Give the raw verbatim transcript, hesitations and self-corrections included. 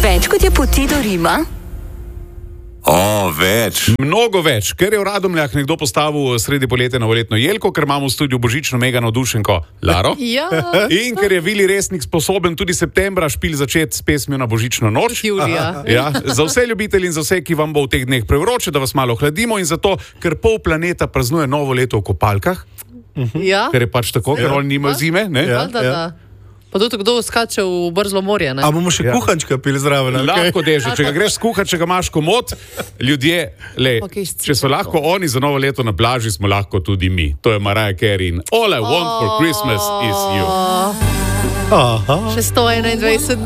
Več kot je poti do Rima? O, več. Mnogo več, ker je v Radomljah nekdo postavil sredi poletja novoletno jelko, ker imamo v studiu božično mega navdušenko Laro. Ja. In ker je Vili Resnik sposoben tudi septembra špil začeti s pesmijo na božično noč. Julija. Ja, za vse ljubitelji in za vse, ki vam bo v teh dneh prevroče, da vas malo hladimo in zato, ker pol planeta praznuje novo leto v kopalkah, Ja. ker je pač tako, ker oni nimajo zime, ne? Ja, da, da. Pa tudi kdo skače v Brzlo morje, ne? A bomo še Ja. kuhančka pili zraven? ali kaj? Lahko dežo, če ga greš skuhati, če ga imaš komod, ljudje, le, Ok, s če so lahko oni za novo leto na plaži, smo lahko tudi mi. To je Mariah Carey in All I Want for Christmas is You. Aha. Še sto enaindvajset